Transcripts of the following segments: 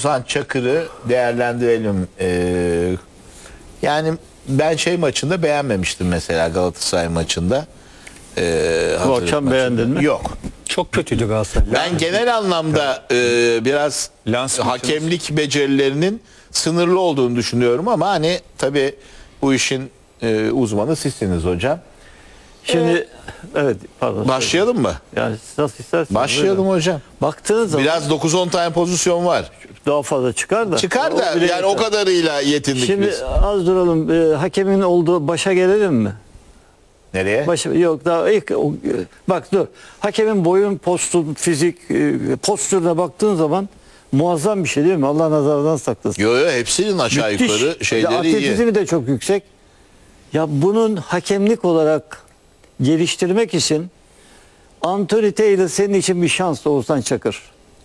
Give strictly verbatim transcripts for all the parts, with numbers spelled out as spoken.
Oğuzhan Çakır'ı değerlendirelim. Ee, yani ben şey maçında beğenmemiştim mesela, Galatasaray maçında. Ee, Bu akşam beğendin mi? Yok. Çok kötüydü Galatasaray. Ben genel anlamda e, biraz Lans hakemlik becerilerinin sınırlı olduğunu düşünüyorum ama hani tabii bu işin e, uzmanı sizsiniz hocam. Şimdi evet pardon. Başlayalım mı? Yani nasıl isterseniz. Başlayalım buyurun. hocam. Baktığınız zaman Biraz dokuz on tane pozisyon var. daha fazla çıkar da. Çıkar da O bile yani o yeter. kadarıyla yetindik Şimdi biz. az duralım. Ee, hakemin olduğu başa gelelim mi? Nereye? Başa, yok daha ilk o, bak dur. Hakemin boyun, postu, fizik, e, postürüne baktığın zaman muazzam bir şey değil mi? Allah nazardan saklasın. Yo yo, hepsinin aşağı Müthiş. yukarı Ya şeyleri iyi. atletizmi de çok yüksek. Ya bunun hakemlik olarak geliştirmek için Anthony Taylor senin için bir şans, Oğuzhan Çakır.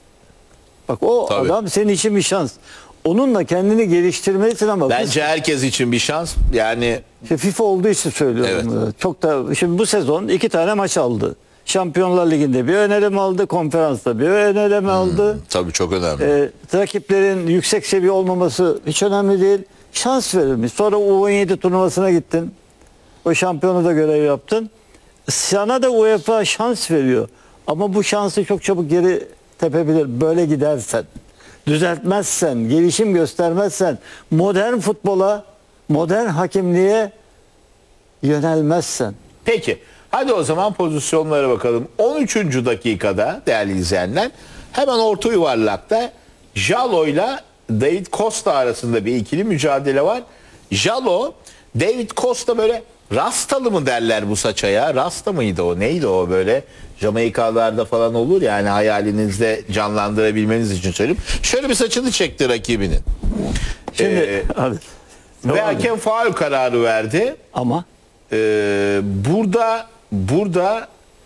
Bak o Tabii. adam senin için bir şans. Onunla kendini geliştirmelisin ama Bence herkes için bir şans. Yani işte FIFA olduğu için söylüyorum. Çok da şimdi bu sezon iki tane maç aldı. Şampiyonlar Ligi'nde bir ön eleme aldı, konferansta bir ön eleme aldı. tabii çok önemli. Ee, rakiplerin yüksek seviye olmaması hiç önemli değil. Şans verilmiş. Sonra U on yedi turnuvasına gittin. O şampiyonu da görev yaptın. Sana da UEFA şans veriyor. Ama bu şansı çok çabuk geri tepebilir. Böyle gidersen, düzeltmezsen, gelişim göstermezsen, modern futbola, modern hakemliğe yönelmezsen. Peki. Hadi o zaman pozisyonlara bakalım. on üçüncü dakikada değerli izleyenler, hemen orta yuvarlakta Jalo ile David Costa arasında bir ikili mücadele var. Jalo, David Costa böyle rastalı mı derler bu saça ya? Rasta mıydı o? Neydi o böyle? Jamaikalılarda falan olur yani, hayalinizde canlandırabilmeniz için söyleyeyim. Şöyle bir saçını çekti rakibinin. Şimdi Ee, hadi. ve Devam hakem faul kararı verdi. Ama Ee, burada burada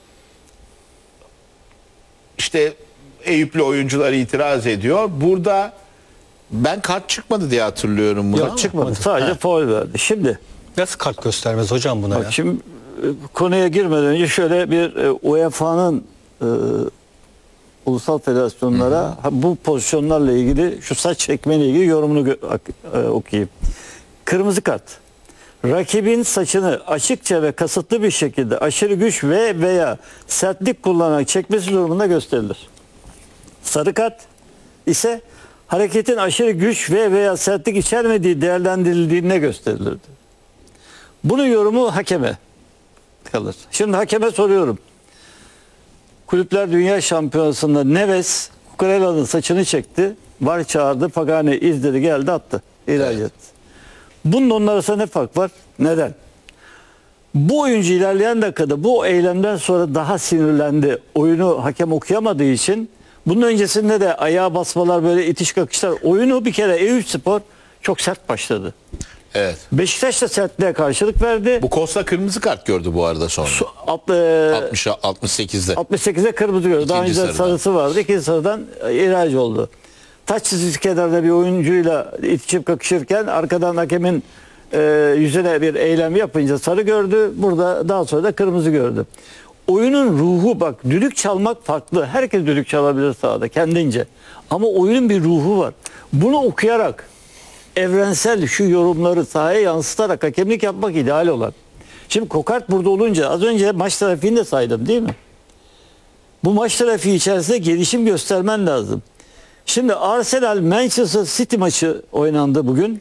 işte Eyüplü oyuncular itiraz ediyor. Burada ben kart çıkmadı diye hatırlıyorum bunu. yok ama. çıkmadı. Sadece faul verdi. Şimdi Nasıl kart göstermez hocam buna bak ya? şimdi e, konuya girmeden önce şöyle bir e, U E F A'nın e, ulusal federasyonlara ha, bu pozisyonlarla ilgili, şu saç çekmeyle ilgili yorumunu gö- ak- e, okuyayım. Kırmızı kart. Rakibin saçını açıkça ve kasıtlı bir şekilde aşırı güç ve veya sertlik kullanarak çekmesi durumunda gösterilir. Sarı kart ise hareketin aşırı güç ve veya sertlik içermediği değerlendirildiğine gösterilirdi. Bunun yorumu hakeme kalır. Şimdi hakeme soruyorum. Kulüpler Dünya Şampiyonası'nda Neves Cucurella'nın saçını çekti. Var çağırdı, Pagani izledi, geldi, attı. İhraç Evet. etti. Bunun onun arasında ne fark var? Neden? Bu oyuncu ilerleyen dakikada bu eylemden sonra daha sinirlendi. Oyunu hakem okuyamadığı için, bunun öncesinde de ayağa basmalar, böyle itiş kakışlar. Oyunu bir kere Eyüpspor çok sert başladı. Evet. Beşiktaş da sertliğe karşılık verdi. Bu Costa kırmızı kart gördü bu arada sonra. Su- at- e, altmış altmış sekizde. altmış sekize kırmızı gördü. Daha İkinci önce sarıdan. sarısı vardı. İkinci sarıdan ihraç oldu. Taç çizgisi kenarında bir oyuncuyla itişip kakışırken arkadan hakemin e, yüzüne bir eylem yapınca sarı gördü. Burada daha sonra da kırmızı gördü. Oyunun ruhu, bak, düdük çalmak farklı. Herkes düdük çalabilir sahada kendince. Ama oyunun bir ruhu var. Bunu okuyarak evrensel şu yorumları sahaya yansıtarak hakemlik yapmak ideal olan. Şimdi Kokart burada olunca az önce maç trafiğini de saydım değil mi? Bu maç trafiği içerisinde gelişim göstermen lazım. Şimdi Arsenal Manchester City maçı oynandı bugün.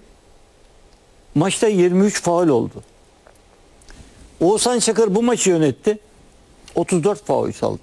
Maçta yirmi üç faul oldu. Oğuzhan Çakır bu maçı yönetti. otuz dört faul çaldı.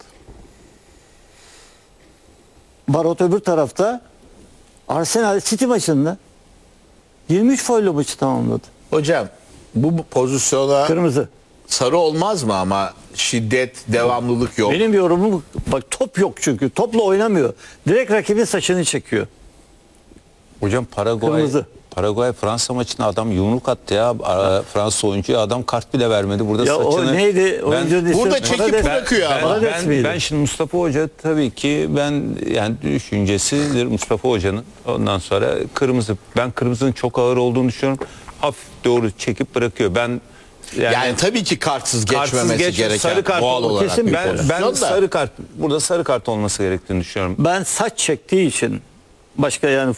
Barot öbür tarafta Arsenal City maçında yirmi üç faulle maçı tamamladı. Hocam bu bu pozisyona Kırmızı. sarı olmaz mı ama şiddet, devamlılık yok. Benim yorumum, bak, top yok çünkü. Topla oynamıyor. Direkt rakibin saçını çekiyor. Hocam Paraguay Kırmızı. Paraguay Fransa maçında adam yumruk attı ya. Ara- Fransa oyuncuya adam kart bile vermedi. Burada Ya o saçını neydi? Oyuncunun ismi? Burada çekip Parades- bırakıyor ben, ama. Parades ben, miydi? ben şimdi Mustafa Hoca tabii ki ben yani düşüncesidir Mustafa Hoca'nın. Ondan sonra kırmızı. Ben kırmızının çok ağır olduğunu düşünüyorum. Hafif doğru çekip bırakıyor. Ben Yani, yani, tabii ki kartsız kartsız geçmemesi geç- gereken sarı kart doğal olarak kesin bir bir ben, ben pozisyon da. sarı kart burada sarı kart olması gerektiğini düşünüyorum. Ben saç çektiği için, başka yani